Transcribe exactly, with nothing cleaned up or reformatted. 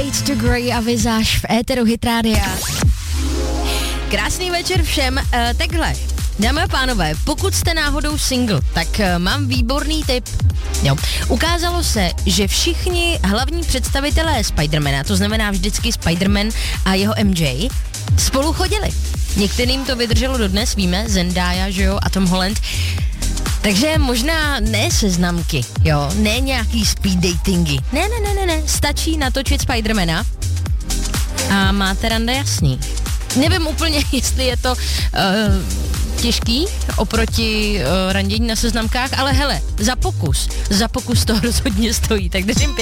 Shades to Grey a Vizáž v éteru Hit Rádia. Krásný večer všem. Uh, takhle, dámy a pánové, pokud jste náhodou single, tak uh, mám výborný tip. Jo. Ukázalo se, že všichni hlavní představitelé Spidermana, to znamená vždycky Spiderman a jeho M J, spolu chodili. Některým to vydrželo dodnes, víme, Zendaya, že jo, a Tom Holland. Takže možná ne seznamky, jo, ne nějaký speed datingy. Ne, ne, ne, ne, ne, stačí natočit Spidermana a máte rande jasný. Nevím úplně, jestli je to uh, těžký oproti uh, randění na seznamkách, ale hele, za pokus, za pokus to rozhodně stojí, tak držím